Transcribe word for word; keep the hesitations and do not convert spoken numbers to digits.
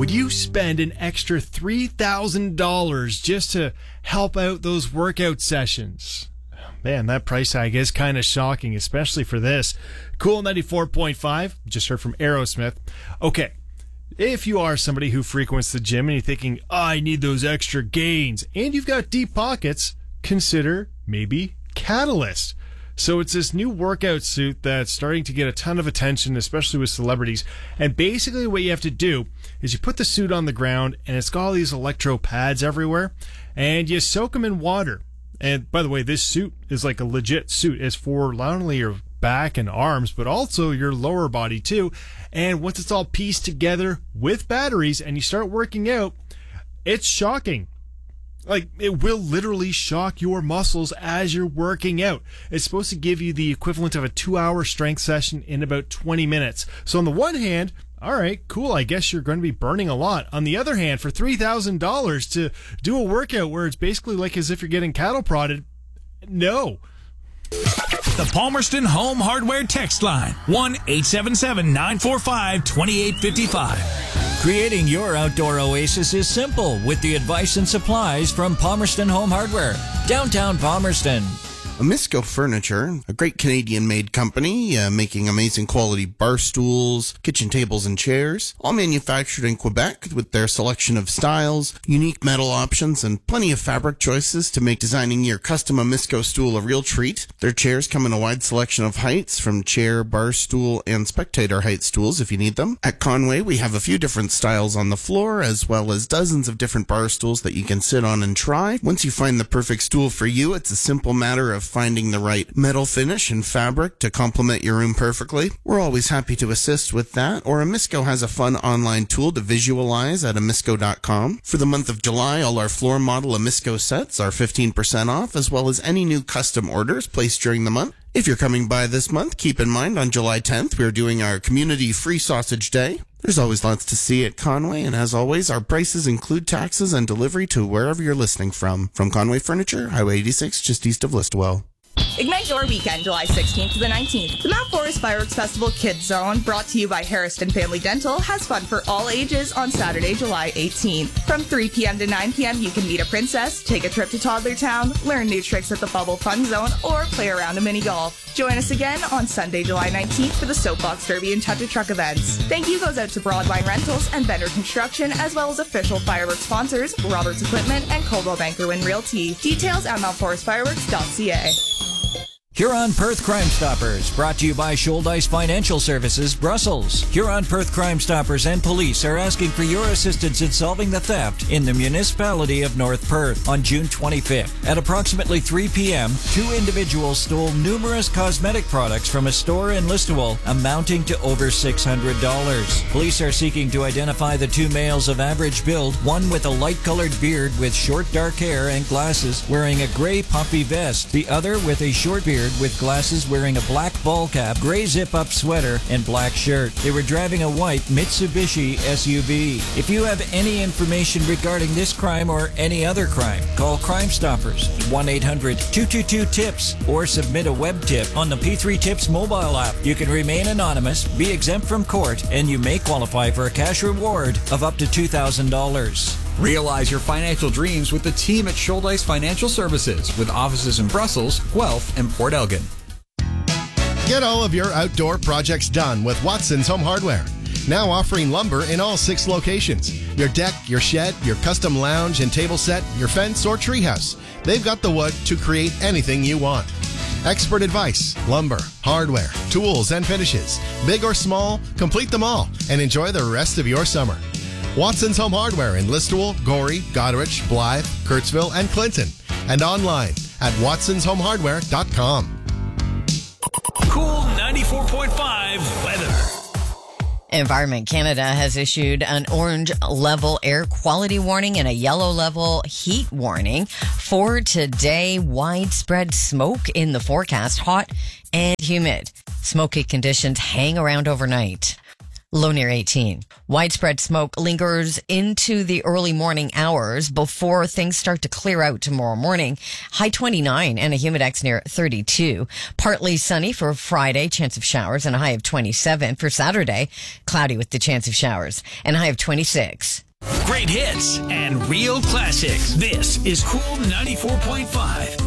would you spend an extra three thousand dollars just to help out those workout sessions? Man, that price tag is kind of shocking, especially for this. Cool ninety-four point five, just heard from Aerosmith. Okay, if you are somebody who frequents the gym and you're thinking, oh, I need those extra gains, and you've got deep pockets, consider maybe Catalyst. So it's this new workout suit that's starting to get a ton of attention, especially with celebrities. And basically what you have to do is you put the suit on the ground, and it's got all these electro pads everywhere, and you soak them in water. And by the way, this suit is like a legit suit. It's for not only your back and arms, but also your lower body too. And once it's all pieced together with batteries and you start working out, it's shocking. Like, it will literally shock your muscles as you're working out. It's supposed to give you the equivalent of a two-hour strength session in about twenty minutes. So on the one hand, all right, cool, I guess you're going to be burning a lot. On the other hand, for three thousand dollars to do a workout where it's basically like as if you're getting cattle prodded, no. The Palmerston Home Hardware text line, one eight seven seven, nine four five, two eight five five. Creating your outdoor oasis is simple with the advice and supplies from Palmerston Home Hardware, downtown Palmerston. Amisco Furniture, a great Canadian-made company, uh, making amazing quality bar stools, kitchen tables, and chairs, all manufactured in Quebec with their selection of styles, unique metal options, and plenty of fabric choices to make designing your custom Amisco stool a real treat. Their chairs come in a wide selection of heights, from chair, bar stool, and spectator height stools if you need them. At Conway, we have a few different styles on the floor, as well as dozens of different bar stools that you can sit on and try. Once you find the perfect stool for you, it's a simple matter of finding the right metal finish and fabric to complement your room perfectly. We're always happy to assist with that, or Amisco has a fun online tool to visualize at amisco dot com. For the month of July, all our floor model Amisco sets are fifteen percent off, as well as any new custom orders placed during the month. If you're coming by this month, keep in mind on July tenth, we're doing our Community Free Sausage Day. There's always lots to see at Conway, and as always, our prices include taxes and delivery to wherever you're listening from. From Conway Furniture, Highway eighty-six, just east of Listowel. Ignite your weekend, July sixteenth to the nineteenth. The Mount Forest Fireworks Festival Kids Zone, brought to you by Harrison Family Dental, has fun for all ages on Saturday, July eighteenth. From three p.m. to nine p.m., you can meet a princess, take a trip to Toddler Town, learn new tricks at the Bubble Fun Zone, or play around a mini golf. Join us again on Sunday, July nineteenth for the Soapbox Derby and Touch a Truck events. Thank you goes out to Broadline Rentals and Bender Construction, as well as official fireworks sponsors, Roberts Equipment and Coldwell Banker Wynn Realty. Details at mount forest fireworks dot c a. Huron Perth Crime Stoppers, brought to you by Shouldice Financial Services, Brussels. Huron Perth Crime Stoppers and police are asking for your assistance in solving the theft in the municipality of North Perth on June twenty-fifth. At approximately three p.m., two individuals stole numerous cosmetic products from a store in Listowel, amounting to over six hundred dollars. Police are seeking to identify the two males of average build, one with a light-colored beard with short dark hair and glasses, wearing a gray puffy vest, the other with a short beard with glasses, wearing a black ball cap, gray zip-up sweater, and black shirt. They were driving a white Mitsubishi S U V. If you have any information regarding this crime or any other crime, call Crime Stoppers, one eight hundred, two two two, TIPS, or submit a web tip on the P three Tips mobile app. You can remain anonymous, be exempt from court, and you may qualify for a cash reward of up to two thousand dollars. Realize your financial dreams with the team at Shouldice Financial Services, with offices in Brussels, Guelph, and Port Elgin. Get all of your outdoor projects done with Watson's Home Hardware. Now offering lumber in all six locations. Your deck, your shed, your custom lounge and table set, your fence or treehouse. They've got the wood to create anything you want. Expert advice, lumber, hardware, tools, and finishes. Big or small, complete them all and enjoy the rest of your summer. Watson's Home Hardware in Listowel, Gorey, Goderich, Blythe, Kurtzville, and Clinton. And online at watsons home hardware dot com. Cool ninety-four point five weather. Environment Canada has issued an orange level air quality warning and a yellow level heat warning for today. Widespread smoke in the forecast, hot and humid. Smoky conditions hang around overnight. Low near eighteen. Widespread smoke lingers into the early morning hours before things start to clear out tomorrow morning. High twenty-nine and a humidex near thirty-two. Partly sunny for Friday, chance of showers, and a high of twenty-seven. For Saturday, cloudy with the chance of showers, and a high of twenty-six. Great hits and real classics. This is Cool ninety-four point five.